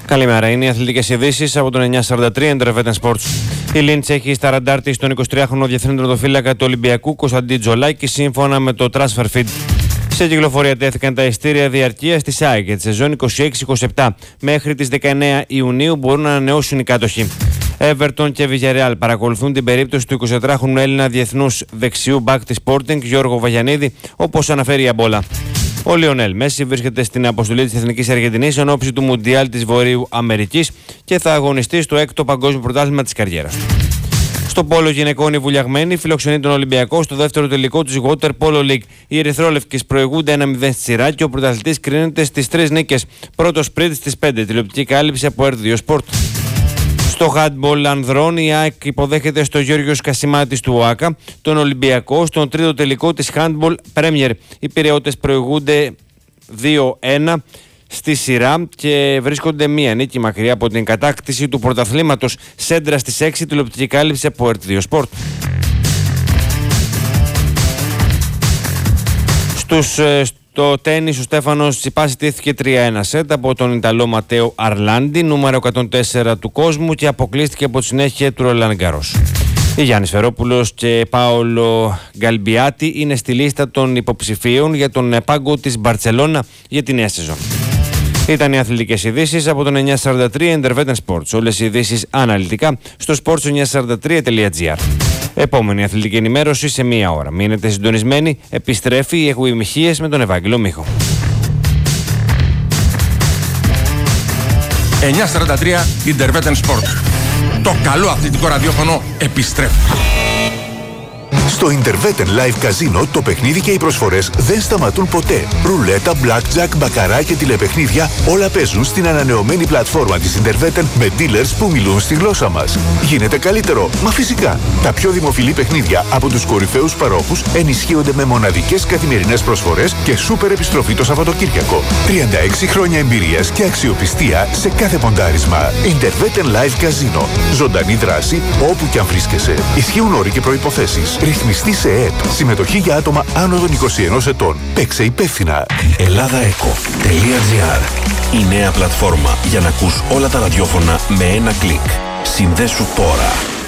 Καλημέρα, είναι οι αθλητικές ειδήσεις από τον 943 Intervetan Sports. Η Λίντς έχει στα ραντάρ της τον 23χρονο διεθνή τερματοφύλακα του Ολυμπιακού Κωνσταντί Τζολάκη σύμφωνα με το Transfer Feed. Σε κυκλοφορία τέθηκαν τα ειστήρια διαρκείας της ΑΕΚ για τη σεζόν 26-27. Μέχρι τις 19 Ιουνίου μπορούν να ανανεώσουν οι κάτοχοι. Everton και Villarreal παρακολουθούν την περίπτωση του 24χρονου Έλληνα διεθνούς δεξιού μπακ της Sporting Γιώργο Βαγιανίδη, όπως αναφέρει η Αμπόλα. Ο Λιονέλ Μέση βρίσκεται στην αποστολή της Εθνικής Αργεντινής εν ώψη του Μουντιάλ της Βορείου Αμερικής και θα αγωνιστεί στο 6ο Παγκόσμιο Πρωτάθλημα της καριέρας του. Στο πόλο γυναικών, οι Βουλιαγμένοι φιλοξενεί τον Ολυμπιακό στο δεύτερο τελικό της Water Polo League. Οι Ερυθρόλευκες προηγούνται 1-0 στη σειρά και ο πρωταθλητής κρίνεται στις 3 νίκες. Πρώτο σπριντ στις 5. Τηλεοπτική κάλυψη από RTL Sport. Στο handball ανδρών, η ΑΕΚ υποδέχεται στο Γιώργος Κασιμάτης του ΟΑΚΑ τον Ολυμπιακό στον τρίτο τελικό της handball Premier. Οι Πειραιώτες προηγούνται 2-1 στη σειρά και βρίσκονται μία νίκη μακριά από την κατάκτηση του πρωταθλήματος. Σέντρα στις 6, τηλεοπτική κάλυψη από RTL Sport. Στο τένις, ο Στέφανος Τσιπάς ιτήθηκε 3-1 σετ από τον Ιταλό Ματέο Αρλάντι, νούμερο 104 του κόσμου, και αποκλείστηκε από τη συνέχεια του Ρολάν Γκαρός. Η Γιάννης Φερόπουλος και Πάολο Γκαλμπιάτη είναι στη λίστα των υποψηφίων για τον πάγκο της Μπαρτσελώνα για τη νέα σεζόν. Ήταν οι αθλητικές ειδήσεις από τον 943 Intervetan Sports. Όλες οι ειδήσεις αναλυτικά στο sports943.gr. Επόμενη αθλητική ενημέρωση σε μία ώρα. Μείνετε συντονισμένοι. Επιστρέφει η Εκουημυχίες με τον Ευάγγελο Μίχο. 943 Intervetan Sports. Το καλό αθλητικό ραδιόφωνο επιστρέφει. Στο Intervetan Live Casino το παιχνίδι και οι προσφορές δεν σταματούν ποτέ. Ρουλέτα, blackjack, μπακαρά και τηλεπαιχνίδια όλα παίζουν στην ανανεωμένη πλατφόρμα της Intervetan με dealers που μιλούν στη γλώσσα μας. Γίνεται καλύτερο? Μα φυσικά. Τα πιο δημοφιλή παιχνίδια από τους κορυφαίους παρόχους ενισχύονται με μοναδικές καθημερινές προσφορές και σούπερ επιστροφή το Σαββατοκύριακο. 36 χρόνια εμπειρίας και αξιοπιστία σε κάθε ποντάρισμα. Intervetan Live Casino. Ζωντανή δράση όπου και αν βρίσκεσαι. Ισχύουν όροι και προϋποθέσεις. Ρυθμιστή σε ΕΕΠ. Συμμετοχή για άτομα άνω των 21 ετών. Παίξε υπεύθυνα. ElladaEco.gr. Η νέα πλατφόρμα για να ακούς όλα τα ραδιόφωνα με ένα κλικ. Συνδέσου τώρα.